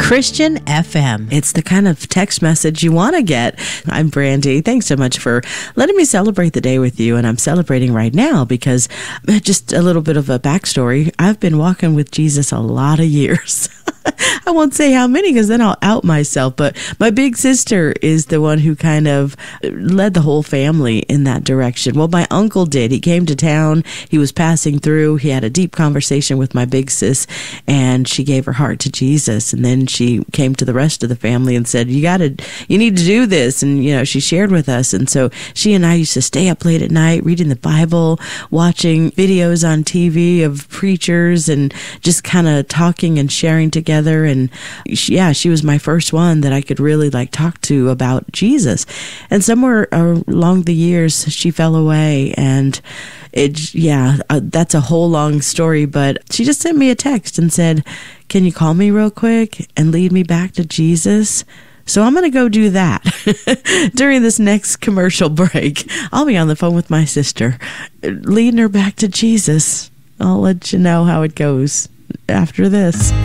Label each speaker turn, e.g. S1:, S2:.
S1: Christian FM.
S2: It's the kind of text message you want to get. I'm Brandy. Thanks so much for letting me celebrate the day with you. And I'm celebrating right now because just a little bit of a backstory. I've been walking with Jesus a lot of years. I won't say how many because then I'll out myself. But my big sister is the one who kind of led the whole family in that direction. Well, my uncle did. He came to town. He was passing through. He had a deep conversation with my big sis, and she gave her heart to Jesus. And then she came to the rest of the family and said, you need to do this. And, she shared with us. And so she and I used to stay up late at night reading the Bible, watching videos on TV of preachers, and just kind of talking and sharing together. And she was my first one that I could really talk to about Jesus. And somewhere along the years, she fell away, and that's a whole long story, but she just sent me a text and said, can you call me real quick and lead me back to Jesus? So I'm going to go do that during this next commercial break. I'll be on the phone with my sister, leading her back to Jesus. I'll let you know how it goes after this.